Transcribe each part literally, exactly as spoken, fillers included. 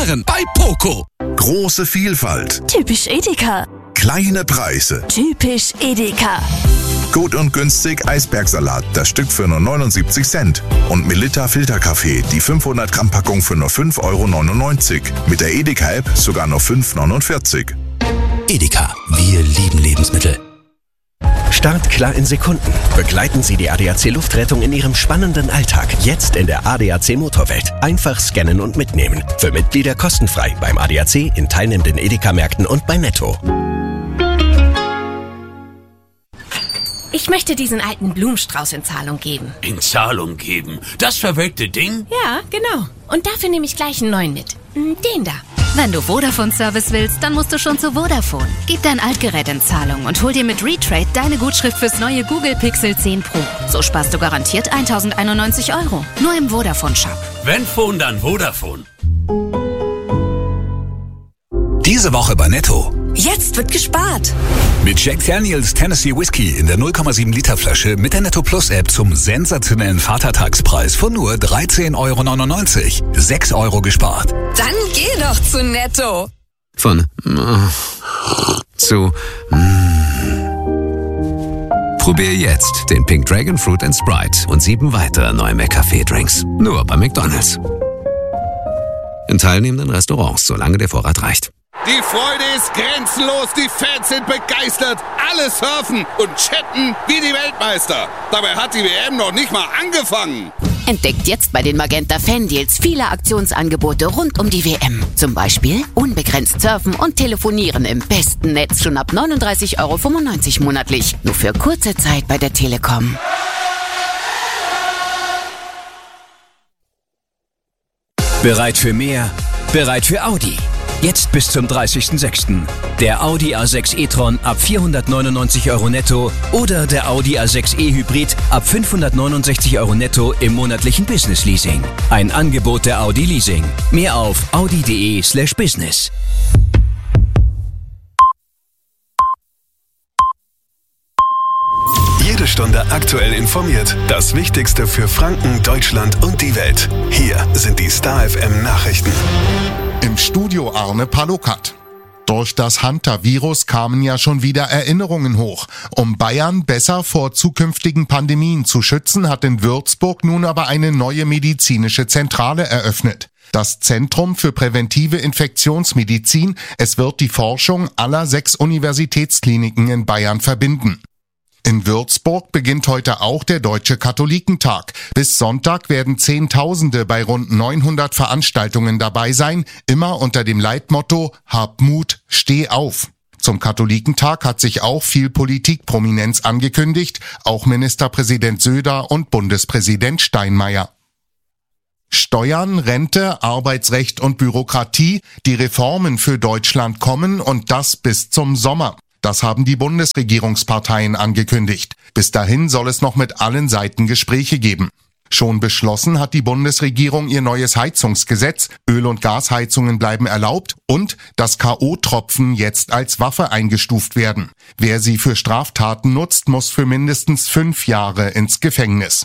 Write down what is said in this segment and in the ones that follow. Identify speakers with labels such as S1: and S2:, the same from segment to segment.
S1: Beeren bei Poco.
S2: Große Vielfalt.
S3: Typisch Edeka.
S2: Kleine Preise.
S3: Typisch Edeka.
S2: Gut und günstig Eisbergsalat, das Stück für nur neunundsiebzig Cent. Und Melitta Filterkaffee, die fünfhundert Gramm Packung für nur fünf Euro neunundneunzig. Mit der Edeka-App sogar nur fünf Euro neunundvierzig.
S1: Edeka, wir lieben Lebensmittel.
S4: Startklar in Sekunden. Begleiten Sie die A D A C Luftrettung in Ihrem spannenden Alltag. Jetzt in der A D A C Motorwelt. Einfach scannen und mitnehmen. Für Mitglieder kostenfrei beim A D A C, in teilnehmenden Edeka-Märkten und bei Netto.
S5: Ich möchte diesen alten Blumenstrauß in Zahlung geben.
S6: In Zahlung geben? Das verwelkte Ding?
S5: Ja, genau. Und dafür nehme ich gleich einen neuen mit. Den da.
S7: Wenn du Vodafone-Service willst, dann musst du schon zu Vodafone. Gib dein Altgerät in Zahlung und hol dir mit Retrade deine Gutschrift fürs neue Google Pixel zehn Pro. So sparst du garantiert tausendeinundneunzig Euro. Nur im Vodafone-Shop.
S6: Wenn Phone, dann Vodafone.
S1: Diese Woche bei Netto.
S3: Jetzt wird gespart.
S1: Mit Jack Daniels Tennessee Whiskey in der null Komma sieben Liter Flasche mit der Netto Plus App zum sensationellen Vatertagspreis von nur dreizehn Euro neunundneunzig. sechs Euro gespart.
S3: Dann geh doch zu Netto.
S8: Von äh, zu mm. Probier jetzt den Pink Dragon Fruit and Sprite und sieben weitere neue McCafé-Drinks. Nur bei McDonald's. In teilnehmenden Restaurants, solange der Vorrat reicht.
S9: Die Freude ist grenzenlos, die Fans sind begeistert, alle surfen und chatten wie die Weltmeister. Dabei hat die W M noch nicht mal angefangen.
S5: Entdeckt jetzt bei den Magenta Fan Deals viele Aktionsangebote rund um die W M. Zum Beispiel unbegrenzt surfen und telefonieren im besten Netz schon ab neununddreißig Euro fünfundneunzig monatlich. Nur für kurze Zeit bei der Telekom.
S10: Bereit für mehr? Bereit für Audi. Jetzt bis zum dreißigsten sechsten Der Audi A sechs e-tron ab vierhundertneunundneunzig Euro netto oder der Audi A sechs e-Hybrid ab fünfhundertneunundsechzig Euro netto im monatlichen Business Leasing. Ein Angebot der Audi Leasing. Mehr auf audi.de slash business.
S11: Jede Stunde aktuell informiert. Das Wichtigste für Franken, Deutschland und die Welt. Hier sind die Star F M Nachrichten.
S12: Im Studio Arne Palokat. Durch das Hunter-Virus kamen ja schon wieder Erinnerungen hoch. Um Bayern besser vor zukünftigen Pandemien zu schützen, hat in Würzburg nun aber eine neue medizinische Zentrale eröffnet. Das Zentrum für präventive Infektionsmedizin. Es wird die Forschung aller sechs Universitätskliniken in Bayern verbinden. In Würzburg beginnt heute auch der Deutsche Katholikentag. Bis Sonntag werden Zehntausende bei rund neunhundert Veranstaltungen dabei sein, immer unter dem Leitmotto Hab Mut, steh auf. Zum Katholikentag hat sich auch viel Politikprominenz angekündigt, auch Ministerpräsident Söder und Bundespräsident Steinmeier. Steuern, Rente, Arbeitsrecht und Bürokratie, die Reformen für Deutschland kommen und das bis zum Sommer. Das haben die Bundesregierungsparteien angekündigt. Bis dahin soll es noch mit allen Seiten Gespräche geben. Schon beschlossen hat die Bundesregierung ihr neues Heizungsgesetz. Öl- und Gasheizungen bleiben erlaubt und dass K O-Tropfen jetzt als Waffe eingestuft werden. Wer sie für Straftaten nutzt, muss für mindestens fünf Jahre ins Gefängnis.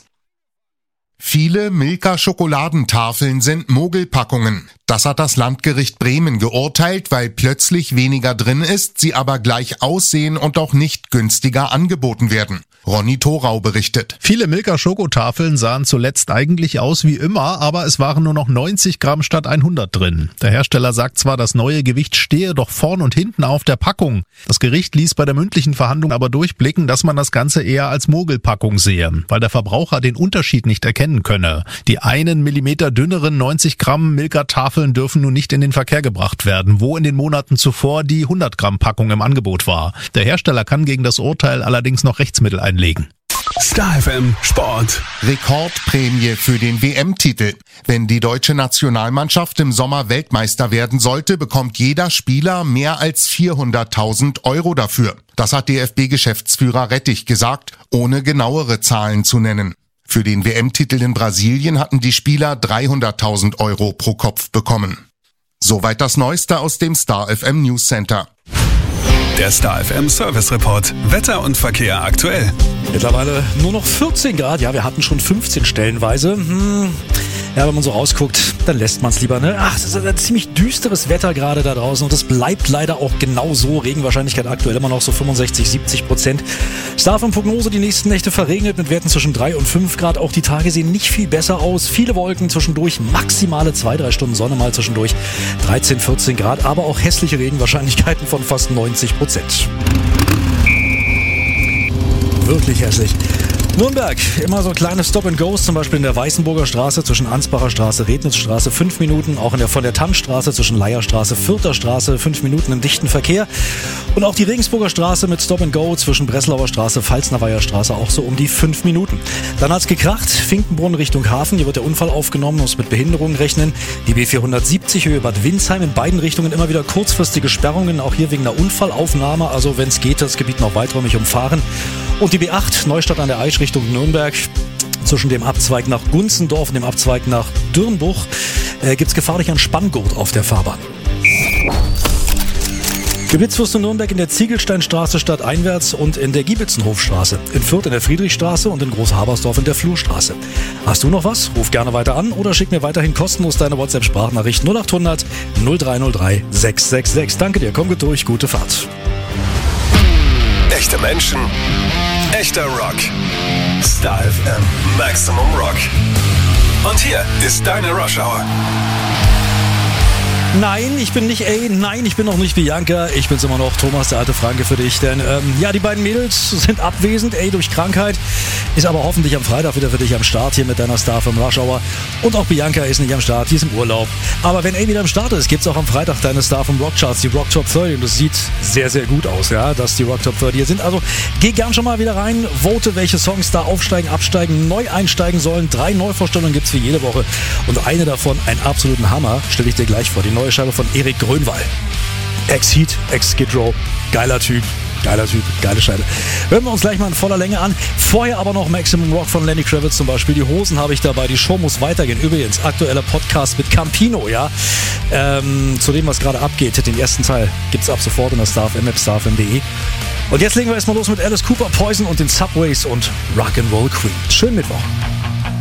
S12: Viele Milka-Schokoladentafeln sind Mogelpackungen. Das hat das Landgericht Bremen geurteilt, weil plötzlich weniger drin ist, sie aber gleich aussehen und auch nicht günstiger angeboten werden. Ronny Thorau berichtet.
S13: Viele Milka-Schokotafeln sahen zuletzt eigentlich aus wie immer, aber es waren nur noch neunzig Gramm statt hundert drin. Der Hersteller sagt zwar, das neue Gewicht stehe doch vorn und hinten auf der Packung. Das Gericht ließ bei der mündlichen Verhandlung aber durchblicken, dass man das Ganze eher als Mogelpackung sehe, weil der Verbraucher den Unterschied nicht erkennen könne. Die einen Millimeter dünneren neunzig Gramm Milka-Tafeln dürfen nun nicht in den Verkehr gebracht werden, wo in den Monaten zuvor die hundert Gramm Packung im Angebot war. Der Hersteller kann gegen das Urteil allerdings noch Rechtsmittel einlegen.
S11: Star F M Sport.
S12: Rekordprämie für den W M-Titel. Wenn die deutsche Nationalmannschaft im Sommer Weltmeister werden sollte, bekommt jeder Spieler mehr als vierhunderttausend Euro dafür. Das hat D F B-Geschäftsführer Rettich gesagt, ohne genauere Zahlen zu nennen. Für den W M-Titel in Brasilien hatten die Spieler dreihunderttausend Euro pro Kopf bekommen. Soweit das Neueste aus dem Star F M News Center.
S11: Der Star F M Service Report. Wetter und Verkehr aktuell.
S14: Mittlerweile nur noch vierzehn Grad. Ja, wir hatten schon fünfzehn stellenweise. Hm. Ja, wenn man so rausguckt, dann lässt man es lieber. Ne? Ach, es ist ein ziemlich düsteres Wetter gerade da draußen und das bleibt leider auch genau so. Regenwahrscheinlichkeit aktuell immer noch so fünfundsechzig, siebzig Prozent. Starfm-Prognose, die nächsten Nächte verregnet mit Werten zwischen drei und fünf Grad. Auch die Tage sehen nicht viel besser aus. Viele Wolken zwischendurch, maximale zwei, drei Stunden Sonne mal zwischendurch. dreizehn, vierzehn Grad, aber auch hässliche Regenwahrscheinlichkeiten von fast neunzig Prozent. Wirklich hässlich. Nürnberg, immer so kleine Stop-and-Goes, zum Beispiel in der Weißenburger Straße zwischen Ansbacher Straße, Rednitzstraße, fünf Minuten, auch in der von der Tannstraße zwischen Leierstraße, Fürther Straße, fünf Minuten im dichten Verkehr. Und auch die Regensburger Straße mit Stop-and-Go zwischen Breslauer Straße, Pfalznaweier Straße, auch so um die fünf Minuten. Dann hat's gekracht, Finkenbrunn Richtung Hafen, hier wird der Unfall aufgenommen, muss mit Behinderungen rechnen. Die B vierhundertsiebzig Höhe Bad Windsheim, in beiden Richtungen immer wieder kurzfristige Sperrungen, auch hier wegen einer Unfallaufnahme, also wenn es geht, das Gebiet noch weiträumig umfahren. Und die B acht, Neustadt an der Aisch Richtung Nürnberg, zwischen dem Abzweig nach Gunzendorf und dem Abzweig nach Dürnbuch, äh, gibt es gefahrlich einen Spanngurt auf der Fahrbahn. Geblitzt wirst du Nürnberg in der Ziegelsteinstraße stadteinwärts und in der Giebitzenhofstraße. In Fürth in der Friedrichstraße und in Großhabersdorf in der Flurstraße. Hast du noch was? Ruf gerne weiter an oder schick mir weiterhin kostenlos deine WhatsApp-Sprachnachricht null achthundert null drei null drei sechs sechs sechs. Danke dir, komm gut durch, gute Fahrt.
S11: Echte Menschen, echter Rock. Star F M Maximum Rock. Und hier ist deine Rush Hour.
S14: Nein, ich bin nicht A, nein, ich bin noch nicht Bianca, ich bin's immer noch, Thomas, der alte Franke für dich, denn ähm, ja, die beiden Mädels sind abwesend, A durch Krankheit, ist aber hoffentlich am Freitag wieder für dich am Start hier mit deiner Star vom Rush Hour und auch Bianca ist nicht am Start, die ist im Urlaub, aber wenn A wieder am Start ist, gibt's auch am Freitag deine Star vom Rock Charts, die Rock Top dreißig und das sieht sehr, sehr gut aus, ja, dass die Rock Top dreißig hier sind, also geh gern schon mal wieder rein, vote, welche Songs da aufsteigen, absteigen, neu einsteigen sollen, drei Neuvorstellungen gibt's für jede Woche und eine davon, einen absoluten Hammer, stelle ich dir gleich vor, die neue Scheibe von Erik Grönwall. Ex-Heat, Ex-Skid Row, geiler Typ, geiler Typ, geile Scheibe. Hören wir uns gleich mal in voller Länge an. Vorher aber noch Maximum Rock von Lenny Kravitz zum Beispiel. Die Hosen habe ich dabei, die Show muss weitergehen. Übrigens, aktueller Podcast mit Campino, ja. Ähm, zu dem, was gerade abgeht. Den ersten Teil gibt's ab sofort in der Star F M App, star f m punkt de. Und jetzt legen wir erstmal los mit Alice Cooper, Poison und den Subways und Rock'n'Roll Queen. Schönen Mittwoch.